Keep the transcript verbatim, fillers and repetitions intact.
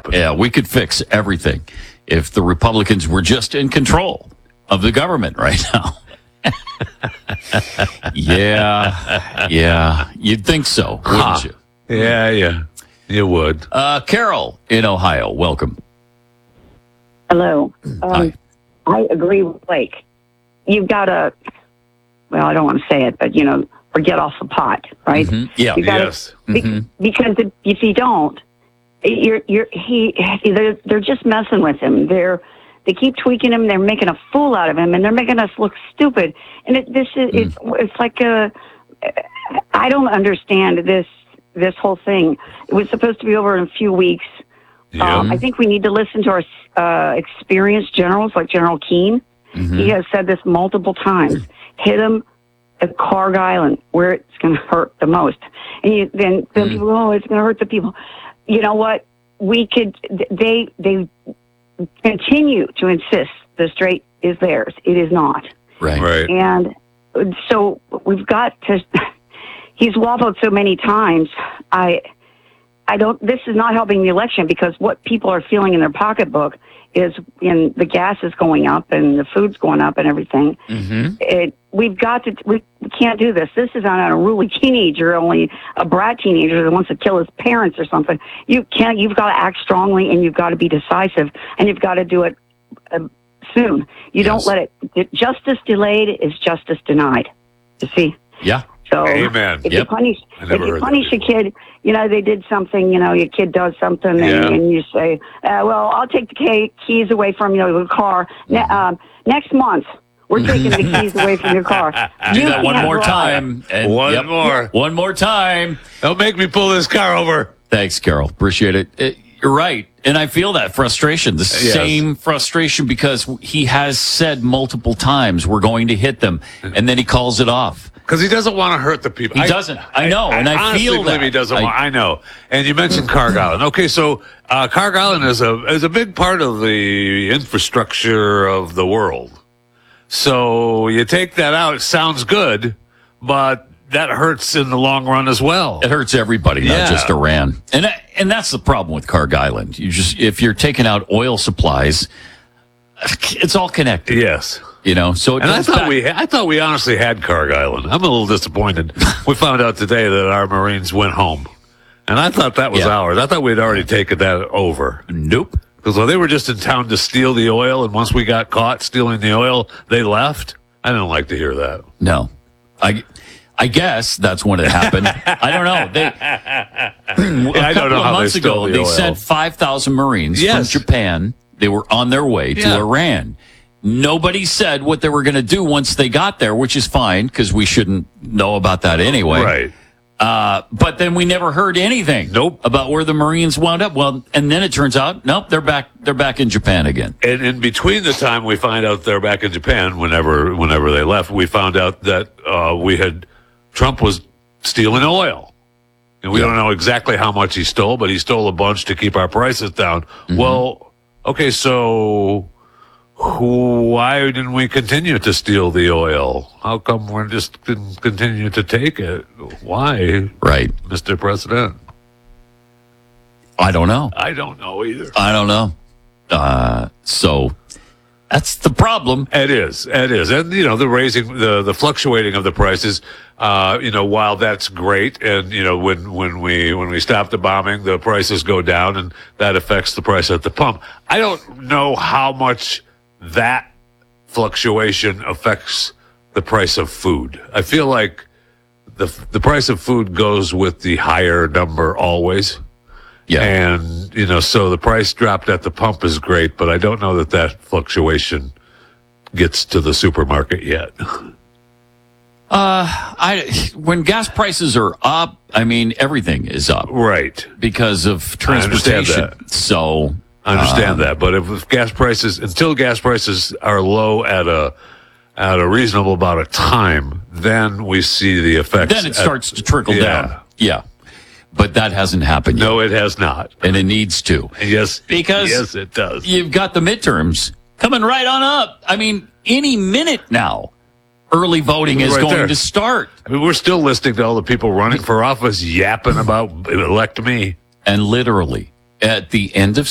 happen. Yeah, we could fix everything if the Republicans were just in control of the government right now. yeah, yeah, you'd think so, wouldn't Huh. you? Yeah, yeah, you would. Uh, Carol in Ohio, welcome. Hello. Hi. Um, I agree with Blake. You've got to, well, I don't want to say it, but, you know, or get off the pot, right? Mhm. Yeah. You gotta- Yes. be- Mhm. Because if, if you don't, you're, you're, he, they're, they're just messing with him. They're, they keep tweaking him. They're making a fool out of him, and they're making us look stupid. And it, this is, it's, it's like a, I don't understand this, this whole thing. It was supposed to be over in a few weeks. Yeah. Um, I think we need to listen to our uh, experienced generals like General Keane. Mhm. He has said this multiple times. Hit him at Carg Island where it's going to hurt the most. And you, then, then Mm. people go, oh, it's going to hurt the people. You know what? We could, they, they continue to insist the strait is theirs. It is not. Right. Right. And so we've got to, he's waffled so many times. I, I don't, this is not helping the election because what people are feeling in their pocketbook is in the gas is going up and the food's going up and everything. Mm-hmm. It, we've got to, we, we can't do this. This is not an unruly teenager, only a brat teenager that wants to kill his parents or something. You can't, you've got to act strongly and you've got to be decisive and you've got to do it uh, soon. You Yes. don't let it, justice delayed is justice denied. You see? Yeah. So Amen. if Yep. you punish, I if never you heard that punish a before. kid, you know, they did something, you know, your kid does something Yeah. and, and you say, uh, well, I'll take the key, keys away from you, the car. Ne- um, next month, we're taking the keys away from your car. Do You that one can't more drive. time. And, One more. One more time. Don't make me pull this car over. Thanks, Carol. Appreciate it. It- You're right. And I feel that frustration, the Yes. same frustration, because he has said multiple times, we're going to hit them. And then he calls it off. Because he doesn't want to hurt the people. He doesn't. I know, and I honestly feel believe that. he doesn't I- want. I know. And you mentioned Carg Island. Okay, so uh, Carg Island is a is a big part of the infrastructure of the world. So you take that out. It sounds good, but that hurts in the long run as well. It hurts everybody, not Yeah. just Iran. And that, and that's the problem with Carg Island. You just if you're taking out oil supplies, it's all connected. Yes. You know, so it And I goes thought back- we, I thought we honestly had Carg Island. I'm a little disappointed. We found out today that our Marines went home, and I thought that was Yeah. ours. I thought we'd already taken that over. Nope. Because they were just in town to steal the oil, and once we got caught stealing the oil, they left. I didn't like to hear that. No, I, I guess that's when it happened. I don't know. They, a I don't couple know of how they months stole ago, the they oil. sent five thousand Marines Yes. from Japan. They were on their way to Yeah. Iran. Nobody said what they were going to do once they got there, which is fine because we shouldn't know about that anyway. Right. Uh, but then we never heard anything. Nope. About where the Marines wound up. Well, and then it turns out, nope, they're back. They're back in Japan again. And in between the time we find out they're back in Japan, whenever whenever they left, we found out that uh, we had Trump was stealing oil. And we Yeah. don't know exactly how much he stole, but he stole a bunch to keep our prices down. Mm-hmm. Well, okay, so who, why didn't we continue to steal the oil? How come we're just con- continue to take it? Why, Right. Mister President? I don't know. I don't know either. I don't know. Uh, so that's the problem. It is. It is. And, you know, the raising, the, the fluctuating of the prices, uh, you know, while that's great. And, you know, when, when we, when we stop the bombing, the prices go down and that affects the price at the pump. I don't know how much that fluctuation affects the price of food. I feel like the, the price of food goes with the higher number always. Yeah. And, you know, so the price dropped at the pump is great, but I don't know that that fluctuation gets to the supermarket yet. Uh, I when gas prices are up, I mean everything is up Right. because of I understand transportation. So I understand um, that. But if, if gas prices, until gas prices are low at a, at a reasonable amount of time, then we see the effects. then it at- starts to trickle yeah. down. Yeah, but that hasn't happened yet, No, it has not. and it needs to. Yes. Because yes, it does. You've got the midterms coming right on up. I mean, any minute now, early voting is Right going there. to start. I mean, we're still listening to all the people running for office yapping about elect me. And literally, at the end of